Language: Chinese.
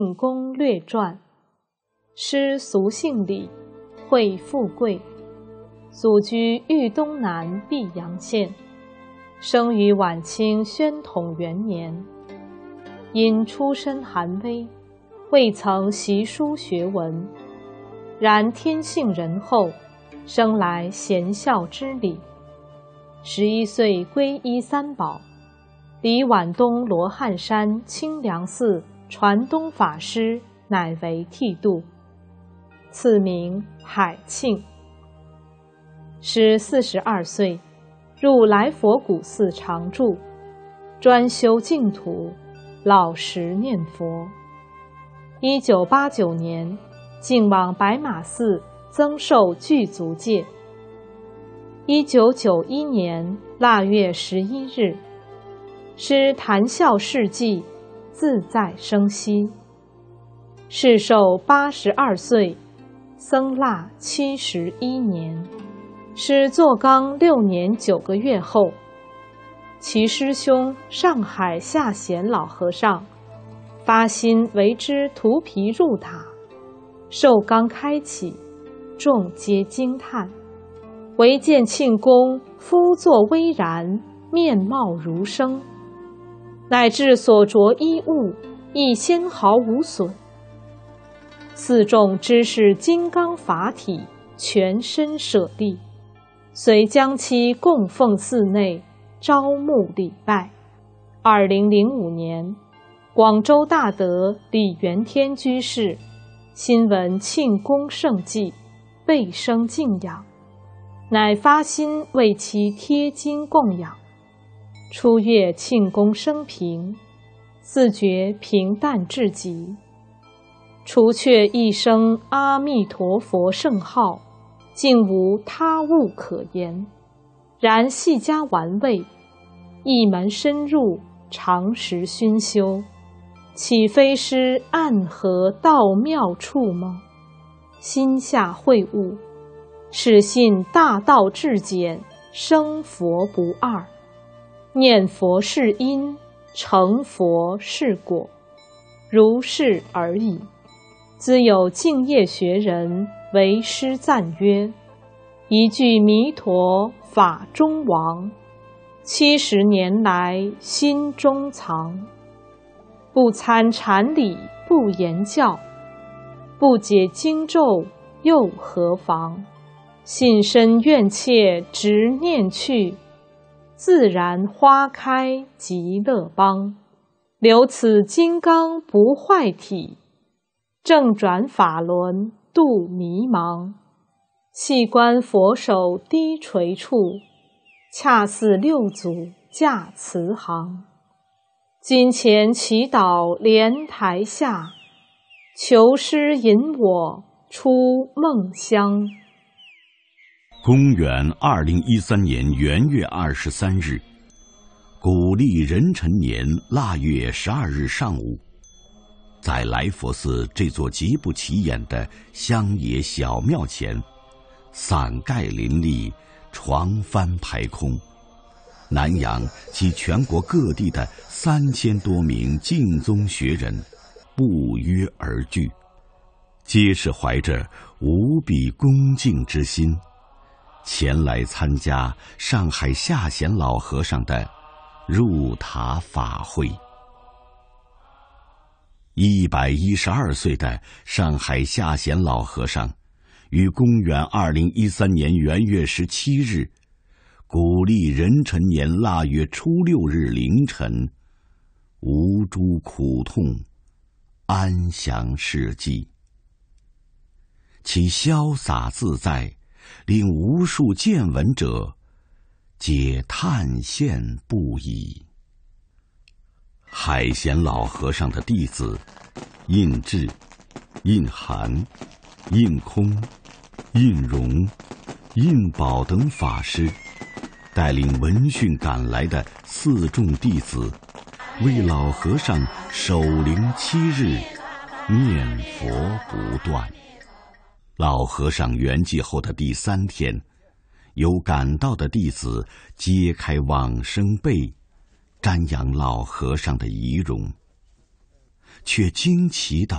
庆功略传。师俗姓李，讳富贵，祖居豫东南泌阳县，生于晚清宣统元年。因出身寒微，未曾习书学文，然天性仁厚，生来贤孝之礼。11岁皈依三宝，离皖东罗汉山清凉寺传东法师乃为剃度，赐名海庆。师42岁，入来佛谷寺常住，专修净土，老实念佛。1989年，竟往白马寺增寿具足戒。1991年腊月11日，师谈笑事迹，自在生息。世寿82岁，僧腊71年。师坐缸6年9个月后，其师兄上海下贤老和尚发心为之涂皮入塔，寿缸开启，众皆惊叹。唯见庆公肤作微然，面貌如生，乃至所着衣物亦纤毫无损。寺众知是金刚法体，全身舍利，遂将其供奉寺内，招募礼拜。2005年，广州大德李元天居士新闻庆功盛迹，倍生敬仰，乃发心为其贴经供养。初阅庆功生平，自觉平淡至极，除却一声阿弥陀佛圣号，竟无他物可言。然细加玩味，一门深入，常时熏修，岂非师暗合道妙处吗？心下会悟，始信大道至简，生佛不二。念佛是因，成佛是果，如是而已。兹有净业学人为师赞曰：一句弥陀法中王，70年来心中藏。不参禅理不言教，不解经咒又何妨？信身愿切直念去，自然花开极乐邦。留此金刚不坏体，正转法轮度迷茫。细观佛手低垂处，恰似六祖驾慈航。金钱祈祷莲台下，求师引我出梦乡。 公元2013年元月23日，古历壬辰年腊月12日上午，在来佛寺这座极不起眼的乡野小庙前，伞盖林立，床幡排空，南洋及全国各地的3000多名净宗学人不约而聚，皆是怀着无比恭敬之心，前来参加上海下贤老和尚的入塔法会。112岁的上海下贤老和尚，于公元2013年元月17日，古历壬辰年腊月初6日凌晨，无诸苦痛，安详逝迹。其潇洒自在，令无数见闻者皆叹羡不已。海贤老和尚的弟子印智、印涵、印空、印荣、印宝等法师，带领闻讯赶来的4众弟子，为老和尚守灵7日，念佛不断。老和尚圆寂后的第3天，有赶到的弟子揭开往生被，瞻仰老和尚的遗容。 却惊奇地